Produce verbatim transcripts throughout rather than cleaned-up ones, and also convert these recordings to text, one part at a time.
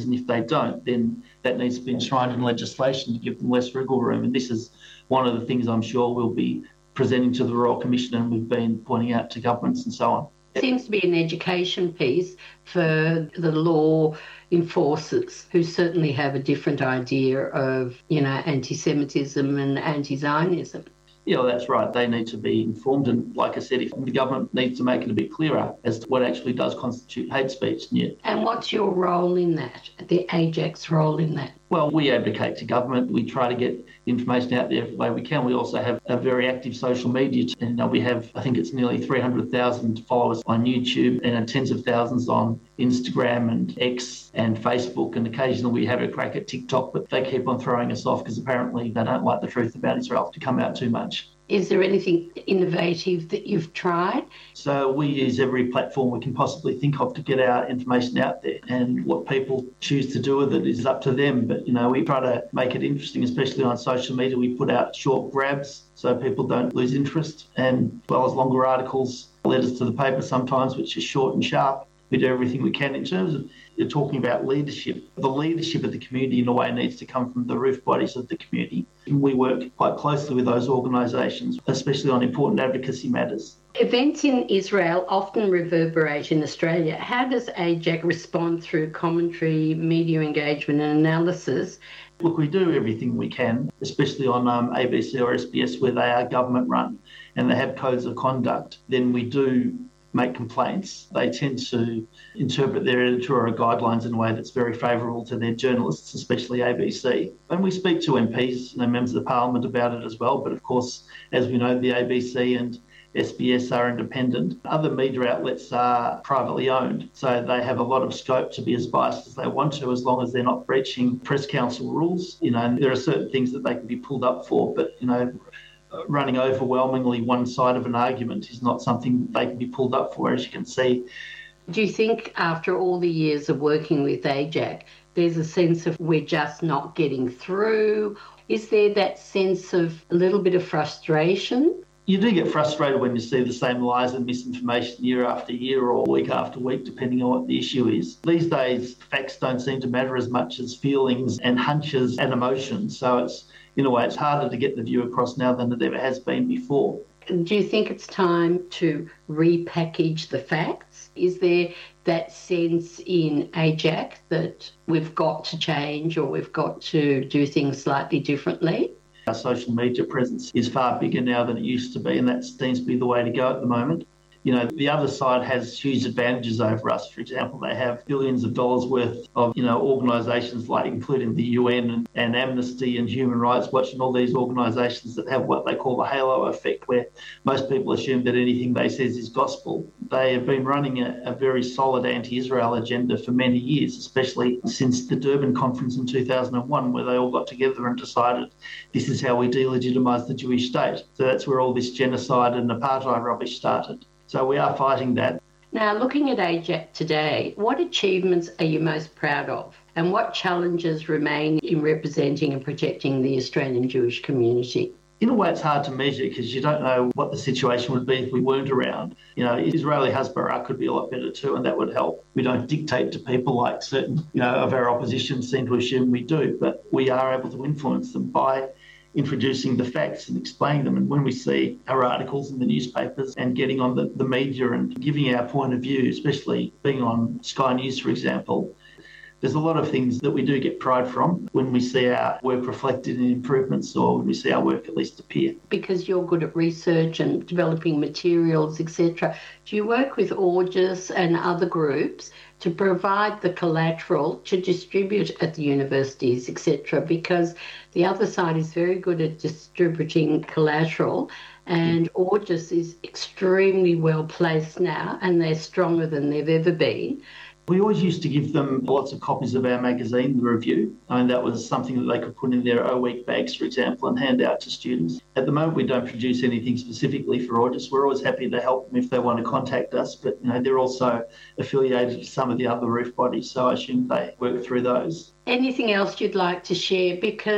and if they don't, then that needs to be enshrined in legislation to give them less wriggle room. And this is one of the things I'm sure we'll be presenting to the Royal Commission, and we've been pointing out to governments and so on. It seems to be an education piece for the law enforcers, who certainly have a different idea of, you know, anti-Semitism and anti-Zionism. Yeah, well, that's right. They need to be informed. And like I said, if the government needs to make it a bit clearer as to what actually does constitute hate speech. Yeah. And what's your role in that, the A J A C's role in that? Well, we advocate to government. We try to get information out there every way we can. We also have a very active social media. And we have, I think it's nearly three hundred thousand followers on YouTube and tens of thousands on Instagram and X and Facebook. And occasionally we have a crack at TikTok, but they keep on throwing us off because apparently they don't like the truth about Israel to come out too much. Is there anything innovative that you've tried? So we use every platform we can possibly think of to get our information out there, and what people choose to do with it is up to them. But, you know, we try to make it interesting, especially on social media. We put out short grabs so people don't lose interest, and as well as longer articles, letters to the paper sometimes, which is short and sharp. We do everything we can in terms of you're talking about leadership. The leadership of the community, in a way, needs to come from the roof bodies of the community. We work quite closely with those organisations, especially on important advocacy matters. Events in Israel often reverberate in Australia. How does A J A C respond through commentary, media engagement and analysis? Look, we do everything we can, especially on um, A B C or S B S, where they are government run and they have codes of conduct. Then we do make complaints. They tend to interpret their editorial guidelines in a way that's very favourable to their journalists, especially A B C. And we speak to M Ps and members of the Parliament about it as well. But of course, as we know, the A B C and S B S are independent. Other media outlets are privately owned, so they have a lot of scope to be as biased as they want to, as long as they're not breaching press council rules. You know, and there are certain things that they can be pulled up for, but, you know, running overwhelmingly one side of an argument is not something they can be pulled up for, as you can see. Do you think after all the years of working with A J A C, there's a sense of we're just not getting through? Is there that sense of a little bit of frustration? You do get frustrated when you see the same lies and misinformation year after year or week after week, depending on what the issue is. These days, facts don't seem to matter as much as feelings and hunches and emotions. So it's, in a way, it's harder to get the view across now than it ever has been before. Do you think it's time to repackage the facts? Is there that sense in A J A C that we've got to change or we've got to do things slightly differently? Our social media presence is far bigger now than it used to be, and that seems to be the way to go at the moment. You know, the other side has huge advantages over us. For example, they have billions of dollars worth of, you know, organisations like including the U N and, and Amnesty and Human Rights Watch and all these organisations that have what they call the halo effect, where most people assume that anything they say is gospel. They have been running a, a very solid anti-Israel agenda for many years, especially since the Durban conference in two thousand one, where they all got together and decided this is how we delegitimise the Jewish state. So that's where all this genocide and apartheid rubbish started. So we are fighting that. Now, looking at A J A C today, what achievements are you most proud of? And what challenges remain in representing and protecting the Australian Jewish community? In a way, it's hard to measure because you don't know what the situation would be if we weren't around. You know, Israeli Hasbara could be a lot better too, and that would help. We don't dictate to people like certain, you know, of our opposition seem to assume we do, but we are able to influence them by introducing the facts and explaining them. And when we see our articles in the newspapers and getting on the, the media and giving our point of view, especially being on Sky News, for example, there's a lot of things that we do get pride from when we see our work reflected in improvements or when we see our work at least appear. Because you're good at research and developing materials, et cetera, do you work with Augis and other groups to provide the collateral to distribute at the universities, et cetera? Because the other side is very good at distributing collateral, and Augis is extremely well placed now, and they're stronger than they've ever been. We always used to give them lots of copies of our magazine, The Review. I mean, that was something that they could put in their O-Week bags, for example, and hand out to students. At the moment, we don't produce anything specifically for Augis. We're always happy to help them if they want to contact us, but, you know, they're also affiliated to some of the other roof bodies, so I assume they work through those. Anything else you'd like to share? Because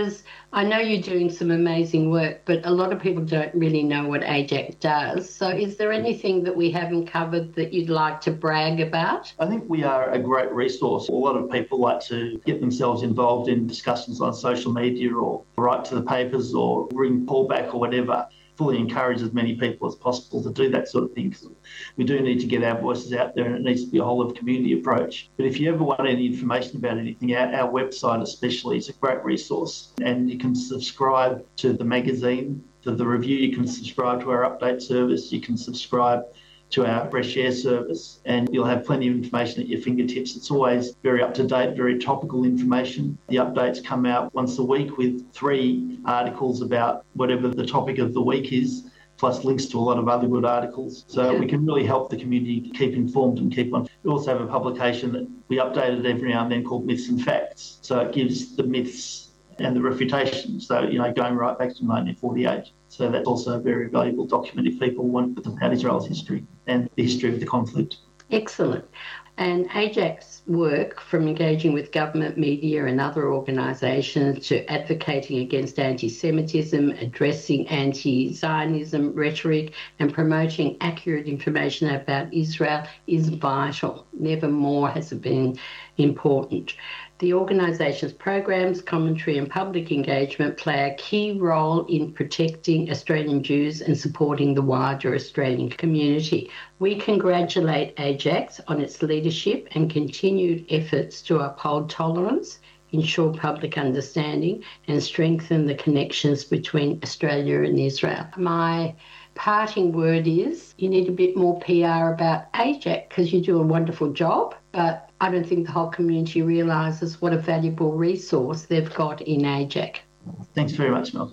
I know you're doing some amazing work, but a lot of people don't really know what A J A C does. So is there anything that we haven't covered that you'd like to brag about? I think we are a great resource. A lot of people like to get themselves involved in discussions on social media or write to the papers or ring Paul back or whatever. Fully encourage as many people as possible to do that sort of thing. We do need to get our voices out there, and it needs to be a whole of community approach. But if you ever want any information about anything, our, our website especially is a great resource, and you can subscribe to the magazine, to the review, you can subscribe to our update service, you can subscribe to our Fresh Air service, and you'll have plenty of information at your fingertips. It's always very up-to-date, very topical information. The updates come out once a week with three articles about whatever the topic of the week is, plus links to a lot of other good articles. So we can really help the community keep informed and keep on. We also have a publication that we updated every now and then called Myths and Facts. So it gives the myths and the refutation. So, you know, going right back to nineteen forty-eight. So that's also a very valuable document if people want about Israel's history and the history of the conflict. Excellent. And A J A C's work, from engaging with government, media and other organisations to advocating against anti-Semitism, addressing anti-Zionism rhetoric and promoting accurate information about Israel, is vital. Never more has it been important. The organisation's programs, commentary and public engagement play a key role in protecting Australian Jews and supporting the wider Australian community. We congratulate A J A C on its leadership and continued efforts to uphold tolerance, ensure public understanding and strengthen the connections between Australia and Israel. My parting word is you need a bit more P R about A J A C because you do a wonderful job, but I don't think the whole community realises what a valuable resource they've got in A J A C. Thanks very much, Malcolm.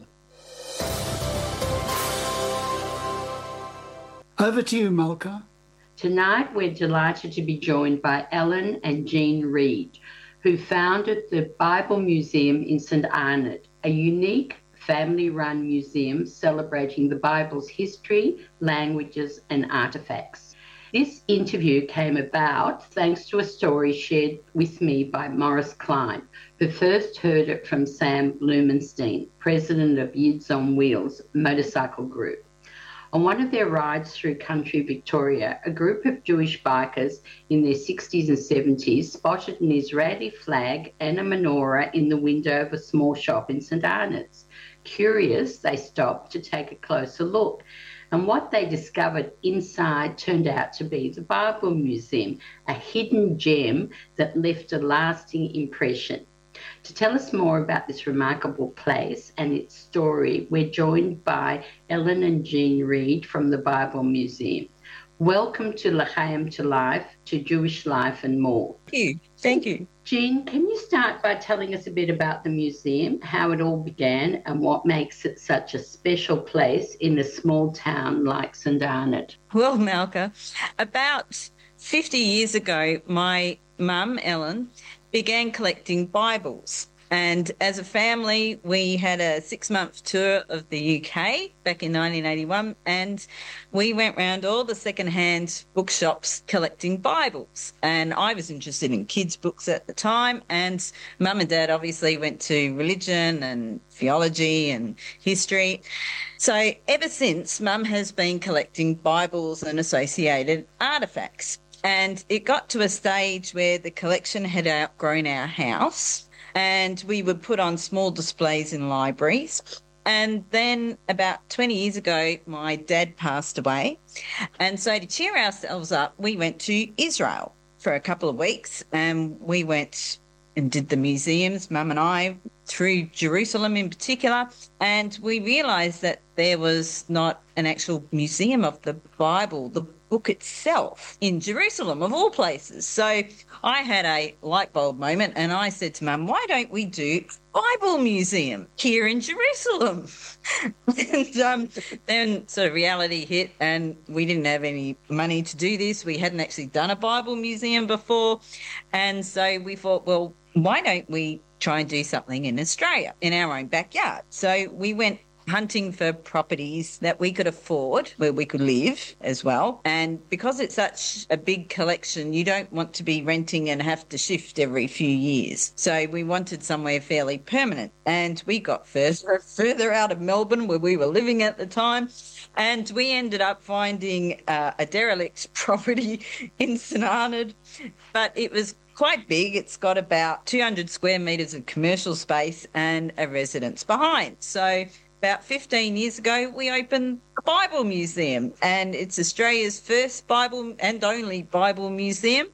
Over to you, Malka. Tonight we're delighted to be joined by Ellen and Jean Reid, who founded the Bible Museum in St Arnaud, a unique family-run museum celebrating the Bible's history, languages and artefacts. This interview came about thanks to a story shared with me by Morris Klein, who first heard it from Sam Blumenstein, president of Yids on Wheels motorcycle group. On one of their rides through country Victoria, a group of Jewish bikers in their sixties and seventies spotted an Israeli flag and a menorah in the window of a small shop in St Arnaud. Curious, they stopped to take a closer look. And what they discovered inside turned out to be the Bible Museum, a hidden gem that left a lasting impression. To tell us more about this remarkable place and its story, we're joined by Ellen and Jean Reid from the Bible Museum. Welcome to L'chaim to Life, to Jewish Life and More. Thank you. Thank you. Jean, can you start by telling us a bit about the museum, how it all began and what makes it such a special place in a small town like St Arnaud? Well, Malka, about fifty years ago, my mum, Ellen, began collecting Bibles. And as a family, we had a six-month tour of the U K back in nineteen eighty-one, and we went round all the second-hand bookshops collecting Bibles. And I was interested in kids' books at the time, and Mum and Dad obviously went to religion and theology and history. So ever since, Mum has been collecting Bibles and associated artefacts. And it got to a stage where the collection had outgrown our house, and we would put on small displays in libraries. And then about twenty years ago, my dad passed away. And so to cheer ourselves up, we went to Israel for a couple of weeks, and we went and did the museums, Mum and I, through Jerusalem in particular. And we realised that there was not an actual museum of the Bible, the book itself, in Jerusalem, of all places. So I had a light bulb moment, and I said to Mum, why don't we do Bible Museum here in Jerusalem? and um, then sort of reality hit, and we didn't have any money to do this. We hadn't actually done a Bible Museum before. And so we thought, well, why don't we try and do something in Australia, in our own backyard? So we went hunting for properties that we could afford, where we could live as well. And because it's such a big collection, you don't want to be renting and have to shift every few years. So we wanted somewhere fairly permanent. And we got further, further out of Melbourne, where we were living at the time. And we ended up finding uh, a derelict property in St Arnaud, but it was quite big. It's got about two hundred square metres of commercial space and a residence behind. So about fifteen years ago, we opened the Bible Museum, and it's Australia's first Bible and only Bible museum.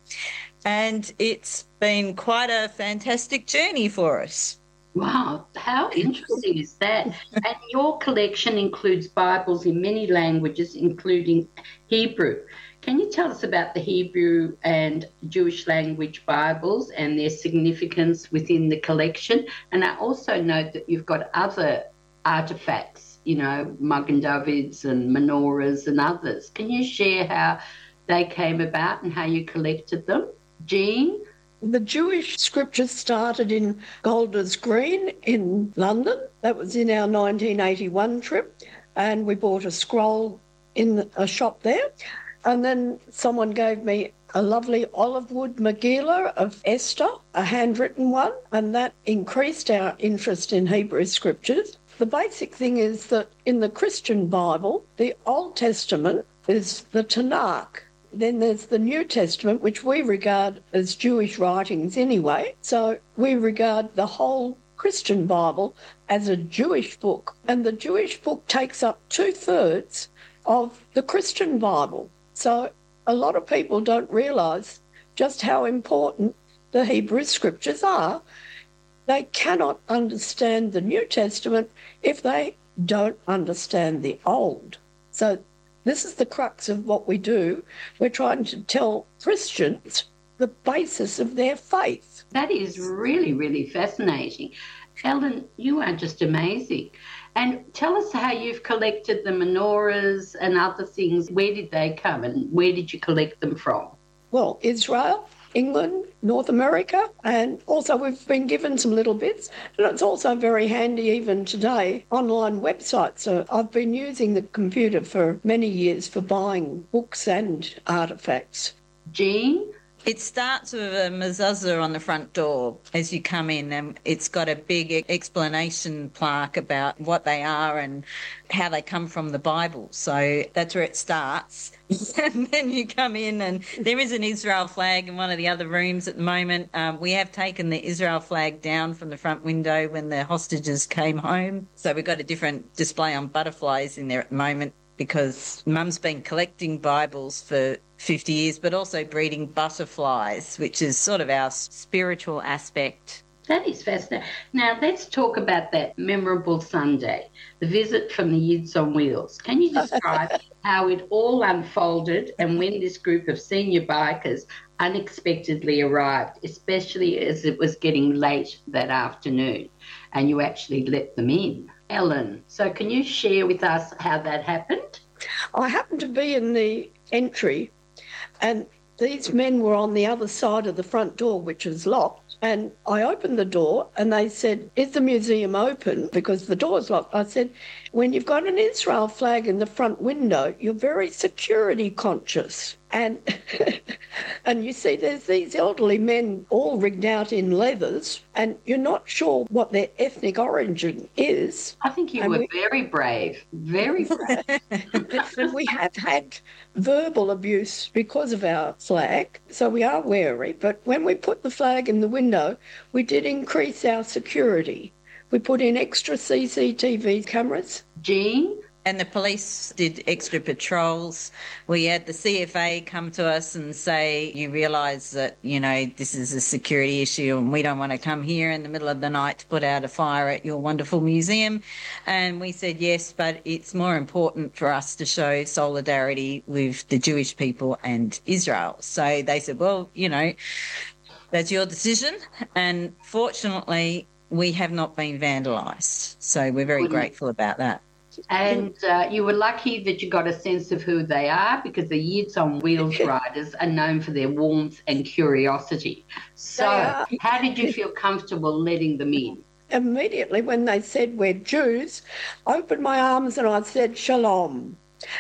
And it's been quite a fantastic journey for us. Wow, how interesting is that? And your collection includes Bibles in many languages, including Hebrew. Can you tell us about the Hebrew and Jewish language Bibles and their significance within the collection? And I also note that you've got other artefacts, you know, Magen Davids and menorahs and others. Can you share how they came about and how you collected them? Jean? The Jewish scriptures started in Golders Green in London. That was in our nineteen eighty-one trip, and we bought a scroll in a shop there. And then someone gave me a lovely olive wood Megillah of Esther, a handwritten one, and that increased our interest in Hebrew scriptures. The basic thing is that in the Christian Bible, the Old Testament is the Tanakh. Then there's the New Testament, which we regard as Jewish writings anyway. So we regard the whole Christian Bible as a Jewish book. And the Jewish book takes up two-thirds of the Christian Bible. So a lot of people don't realise just how important the Hebrew scriptures are. They cannot understand the New Testament if they don't understand the Old. So this is the crux of what we do. We're trying to tell Christians the basis of their faith. That is really, really fascinating. Ellen, you are just amazing. And tell us how you've collected the menorahs and other things. Where did they come and where did you collect them from? Well, Israel, England, North America, and also we've been given some little bits. And it's also very handy even today, online websites. So I've been using the computer for many years for buying books and artefacts. Jean? It starts with a mezuzah on the front door as you come in, and it's got a big explanation plaque about what they are and how they come from the Bible. So that's where it starts. And then you come in and there is an Israel flag in one of the other rooms at the moment. Um, we have taken the Israel flag down from the front window when the hostages came home. So we've got a different display on butterflies in there at the moment, because Mum's been collecting Bibles for fifty years, but also breeding butterflies, which is sort of our spiritual aspect. That is fascinating. Now, let's talk about that memorable Sunday, the visit from the Yids on Wheels. Can you describe how it all unfolded and when this group of senior bikers unexpectedly arrived, especially as it was getting late that afternoon and you actually let them in? Ellen, so can you share with us how that happened? I happened to be in the entry and these men were on the other side of the front door, which was locked. And I opened the door and they said, is the museum open? Because the door's locked. I said, when you've got an Israel flag in the front window, you're very security conscious. And and you see there's these elderly men all rigged out in leathers and you're not sure what their ethnic origin is. I think you and were we, very brave, very brave. And we have had verbal abuse because of our flag, so we are wary. But when we put the flag in the window, we did increase our security. We put in extra C C T V cameras. Jean? And the police did extra patrols. We had the C F A come to us and say, you realise that, you know, this is a security issue and we don't want to come here in the middle of the night to put out a fire at your wonderful museum. And we said, yes, but it's more important for us to show solidarity with the Jewish people and Israel. So they said, well, you know, that's your decision. And fortunately, we have not been vandalised. So we're very Wouldn't. grateful about that. And uh, you were lucky that you got a sense of who they are, because the Yids on Wheels riders are known for their warmth and curiosity. So how did you feel comfortable letting them in? immediately when they said we're Jews, I opened my arms and I said shalom.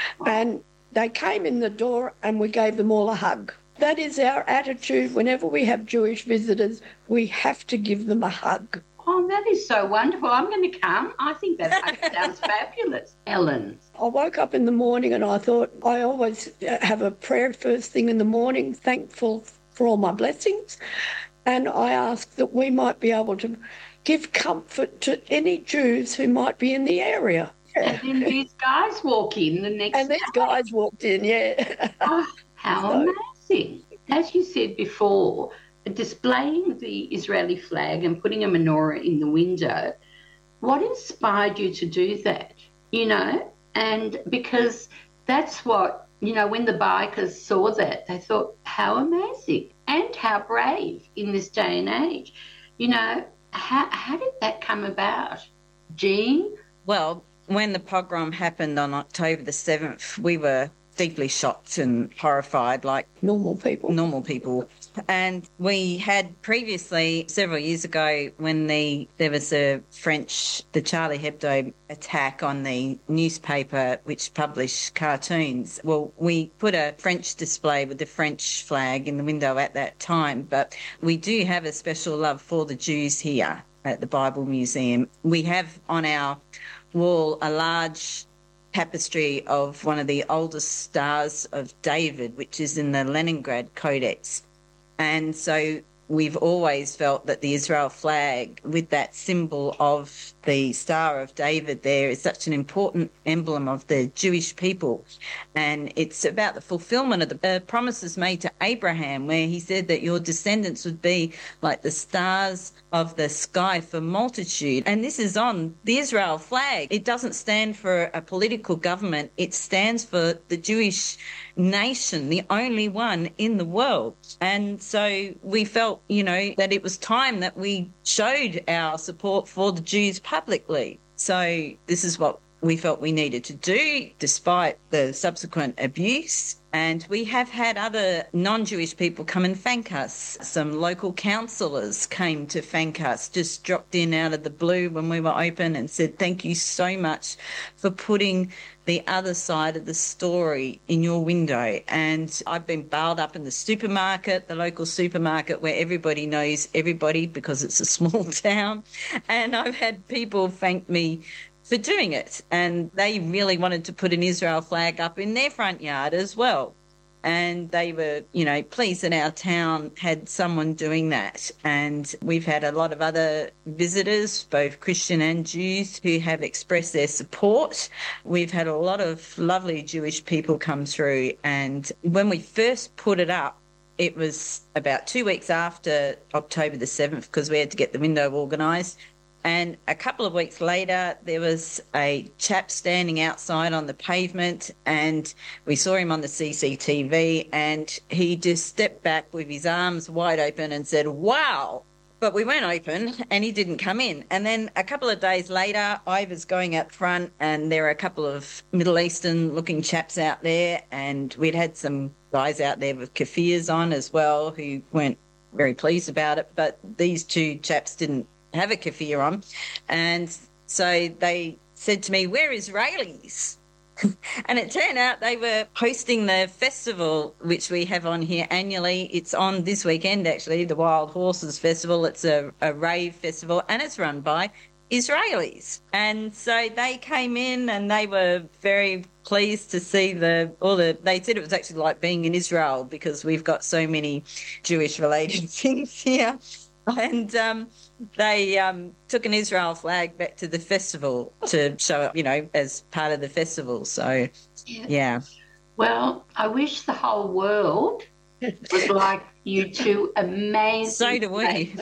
And they came in the door and we gave them all a hug. That is our attitude. Whenever we have Jewish visitors, we have to give them a hug. Oh, that is so wonderful. I'm going to come. I think that sounds fabulous. Ellen. I woke up in the morning and I thought, I always have a prayer first thing in the morning, thankful for all my blessings. And I asked that we might be able to give comfort to any Jews who might be in the area. And then these guys walk in the next And these day. guys walked in, yeah. Oh, how So- amazing. As you said before, displaying the Israeli flag and putting a menorah in the window, what inspired you to do that? You know, and because that's what, you know, when the bikers saw that, they thought, how amazing and how brave in this day and age. You know, how, how did that come about? Jean? Well, when the pogrom happened on October the seventh, we were deeply shocked and horrified, like Normal people. normal people. And we had previously, several years ago, when the there was a French, the Charlie Hebdo attack on the newspaper which published cartoons. Well, we put a French display with the French flag in the window at that time, but we do have a special love for the Jews here at the Bible Museum. We have on our wall a large tapestry of one of the oldest stars of David, which is in the Leningrad Codex. And so we've always felt that the Israel flag, with that symbol of the Star of David there, is such an important emblem of the Jewish people. And it's about the fulfillment of the uh, promises made to Abraham, where he said that your descendants would be like the stars of the sky for multitude. And this is on the Israel flag. It doesn't stand for a political government. It stands for the Jewish nation, the only one in the world. And so we felt, you know, that it was time that we showed our support for the Jews publicly. So this is what we felt we needed to do, despite the subsequent abuse. And we have had other non-Jewish people come and thank us. Some local councillors came to thank us, just dropped in out of the blue when we were open and said, thank you so much for putting the other side of the story in your window. And I've been bailed up in the supermarket, the local supermarket where everybody knows everybody because it's a small town. And I've had people thank me for doing it. And they really wanted to put an Israel flag up in their front yard as well. And they were, you know, pleased that our town had someone doing that. And we've had a lot of other visitors, both Christian and Jews, who have expressed their support. We've had a lot of lovely Jewish people come through. And when we first put it up, it was about two weeks after October the seventh, because we had to get the window organised. And a couple of weeks later, there was a chap standing outside on the pavement, and we saw him on the C C T V, and he just stepped back with his arms wide open and said, wow. But we weren't open, and he didn't come in. And then a couple of days later, I was going up front, and there were a couple of Middle Eastern-looking chaps out there, and we'd had some guys out there with kafirs on as well who weren't very pleased about it. But these two chaps didn't have a kafir on, and so they said to me, we're Israelis. And it turned out they were hosting the festival which we have on here annually. It's on this weekend actually, the Wild Horses Festival. It's a, a rave festival, and it's run by Israelis. And so they came in and they were very pleased to see the all the they said it was actually like being in Israel because we've got so many Jewish related things here. And um, they um, took an Israel flag back to the festival to show up, you know, as part of the festival. So, Yeah. yeah. Well, I wish the whole world was like you two amazing, So do we.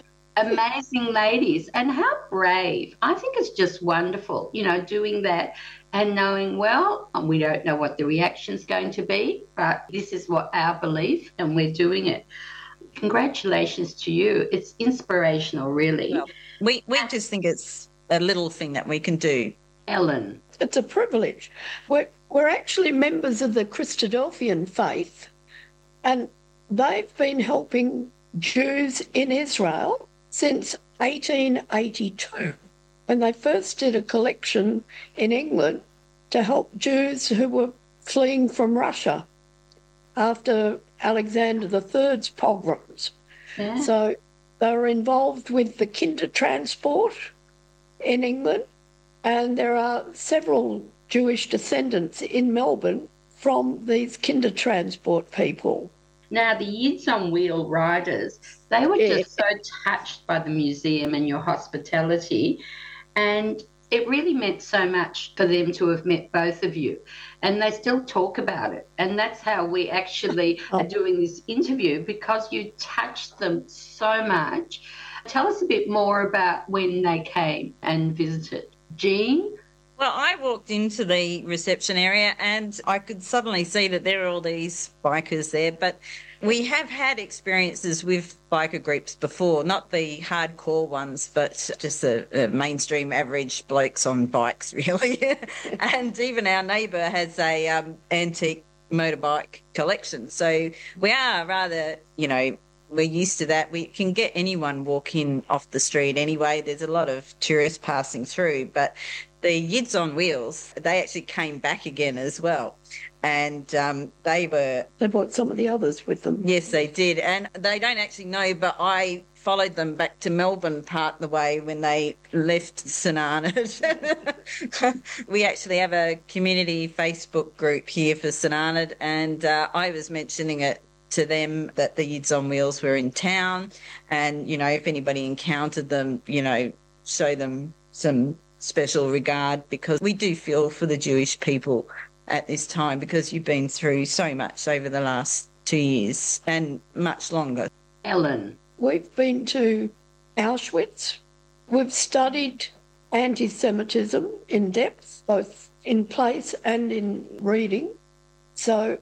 amazing ladies. And how brave. I think it's just wonderful, you know, doing that and knowing, well, we don't know what the reaction's going to be, but this is what our belief, and we're doing it. Congratulations to you. It's inspirational, really. Well, we, we just think it's a little thing that we can do. Ellen. It's a privilege. We're, we're actually members of the Christadelphian faith, and they've been helping Jews in Israel since eighteen eighty-two, when they first did a collection in England to help Jews who were fleeing from Russia after Alexander the Third's pogroms. Yeah. So they were involved with the Kindertransport in England, and there are several Jewish descendants in Melbourne from these Kindertransport people. Now, the Yids on Wheel riders, they were yeah. just so touched by the museum and your hospitality, and it really meant so much for them to have met both of you. And they still talk about it. And that's how we actually oh. are doing this interview, because you touched them so much. Tell us a bit more about when they came and visited. Jean? Well, I walked into the reception area and I could suddenly see that there are all these bikers there, but we have had experiences with biker groups before, not the hardcore ones, but just the uh, mainstream average blokes on bikes, really. And even our neighbour has a um, antique motorbike collection. So we are rather, you know, we're used to that. We can get anyone walking off the street anyway. There's a lot of tourists passing through, but the Yids on Wheels, they actually came back again as well. And um, they were... They brought some of the others with them. Yes, they did. And they don't actually know, but I followed them back to Melbourne part of the way when they left St Arnaud. We actually have a community Facebook group here for St Arnaud, and uh, I was mentioning it to them that the Yids on Wheels were in town, and, you know, if anybody encountered them, you know, show them some special regard, because we do feel for the Jewish people at this time, because you've been through so much over the last two years and much longer. Ellen? We've been to Auschwitz. We've studied anti-Semitism in depth, both in place and in reading. So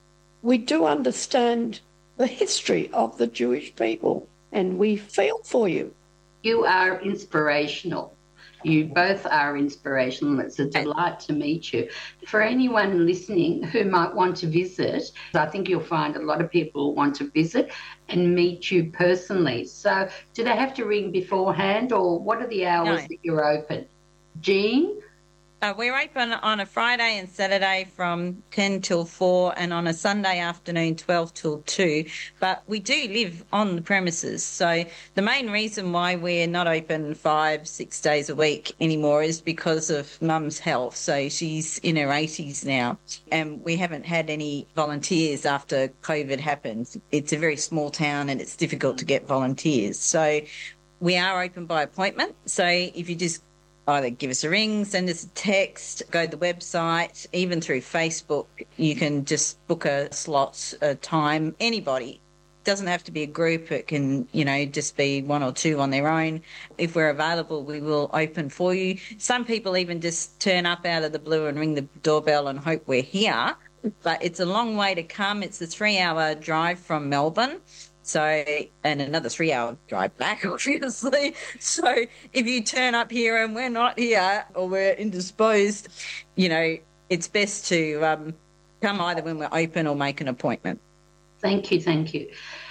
we do understand the history of the Jewish people, and we feel for you. You are inspirational. You both are inspirational. It's a delight to meet you. For anyone listening who might want to visit, I think you'll find a lot of people want to visit and meet you personally. So do they have to ring beforehand, or what are the hours no. that you're open? Jean? Uh, we're open on a Friday and Saturday from ten till four, and on a Sunday afternoon twelve till two. But we do live on the premises. So the main reason why we're not open five, six days a week anymore is because of Mum's health. So she's in her eighties now, and we haven't had any volunteers after COVID happened. It's a very small town and it's difficult to get volunteers. So we are open by appointment. So if you just either give us a ring, send us a text, go to the website, even through Facebook, you can just book a slot, a time, anybody. It doesn't have to be a group. It can, you know, just be one or two on their own. If we're available, we will open for you. Some people even just turn up out of the blue and ring the doorbell and hope we're here. But it's a long way to come. It's a three-hour drive from Melbourne. So, and another three-hour drive back, obviously. So if you turn up here and we're not here, or we're indisposed, you know, it's best to um, come either when we're open or make an appointment. Thank you, thank you.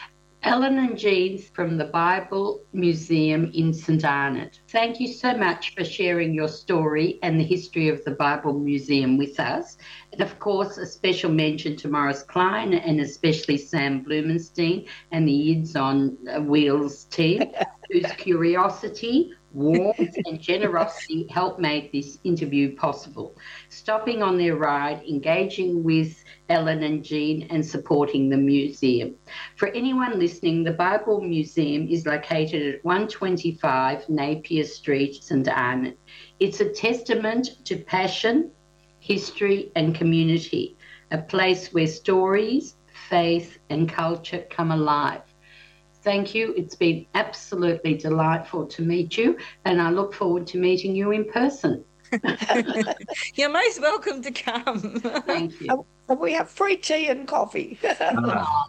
Ellen and Jean from the Bible Museum in St Arnaud. Thank you so much for sharing your story and the history of the Bible Museum with us. And of course, a special mention to Morris Klein and especially Sam Blumenstein and the Yids on Wheels team, whose curiosity, warmth and generosity helped make this interview possible. Stopping on their ride, engaging with Ellen and Jean and supporting the museum. For anyone listening, the Bible Museum is located at one twenty-five Napier Street, St Arnaud. It's a testament to passion, history and community, a place where stories, faith and culture come alive. Thank you. It's been absolutely delightful to meet you, and I look forward to meeting you in person. You're most welcome to come. Thank you. And we have free tea and coffee. Oh.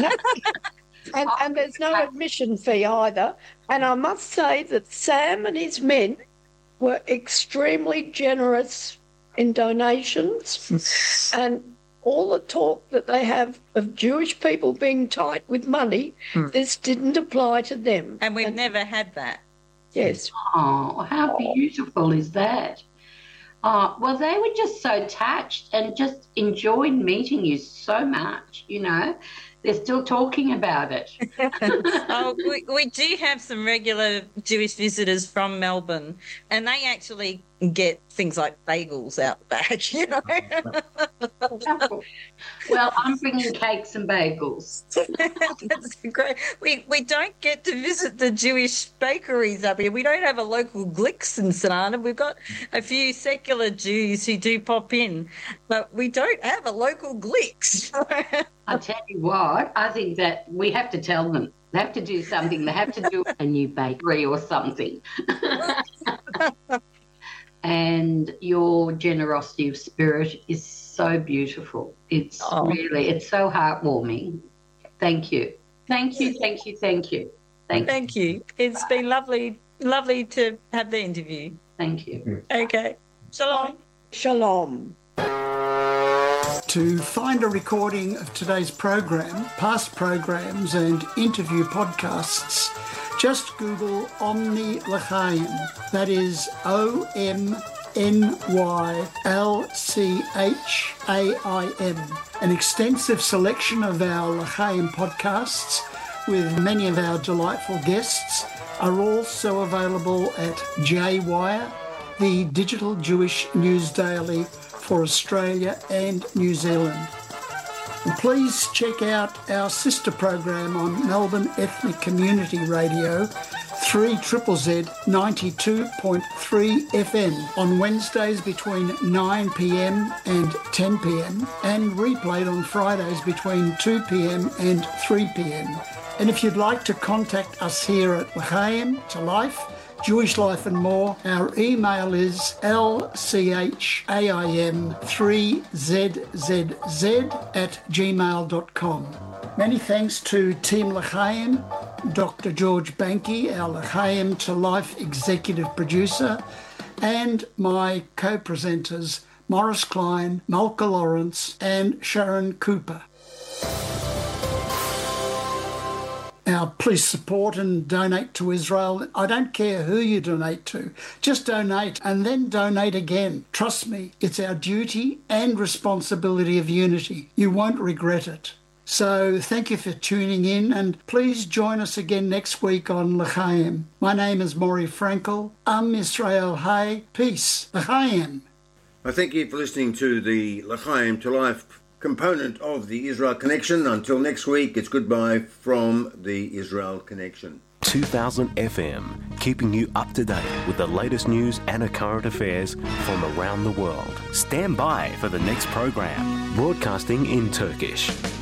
and, and there's no admission fee either. And I must say that Sam and his men were extremely generous in donations, and all the talk that they have of Jewish people being tight with money, mm. this didn't apply to them. And we've and, never had that. Yes. Oh, how beautiful is that? Oh, well, they were just so touched and just enjoyed meeting you so much, you know. They're still talking about it. oh, we, we do have some regular Jewish visitors from Melbourne, and they actually get things like bagels out the back, you know. Well, I'm bringing cakes and bagels. That's great. We we don't get to visit the Jewish bakeries up here. We don't have a local Glicks in St Arnaud. We've got a few secular Jews who do pop in, but we don't have a local Glicks. I tell you what, I think that we have to tell them. They have to do something. They have to do a new bakery or something. And your generosity of spirit is so beautiful. It's oh. really, it's so heartwarming. Thank you. Thank you, thank you, thank you. Thank, thank you. you. It's been lovely, lovely to have the interview. Thank you. Okay. Shalom. Shalom. To find a recording of today's program, past programs and interview podcasts, just Google Omni L'chaim. That is O M N Y L C H A I M. An extensive selection of our L'chaim podcasts with many of our delightful guests are also available at J Wire, the digital Jewish news daily for Australia and New Zealand. And please check out our sister program on Melbourne Ethnic Community Radio, three Z Z Z ninety-two point three F M on Wednesdays between nine p m and ten p m and replayed on Fridays between two p m and three p m. And if you'd like to contact us here at L'chaim to Life, Jewish Life and More, our email is L C H A I M three Z Z Z at gmail dot com. Many thanks to Team L'chaim, Doctor George Banky, our L'chaim to Life executive producer, and my co-presenters Morris Klein, Malka Lawrence, and Sharon Cooper. Now, please support and donate to Israel. I don't care who you donate to. Just donate and then donate again. Trust me, it's our duty and responsibility of unity. You won't regret it. So thank you for tuning in, and please join us again next week on L'chaim. My name is Maury Frankel. Am Yisrael Hay. Peace. L'chaim. I thank you for listening to the L'chaim to Life component of the Israel Connection. Until next week, it's goodbye from the Israel Connection. two thousand F M, keeping you up to date with the latest news and current affairs from around the world. Stand by for the next program, broadcasting in Turkish.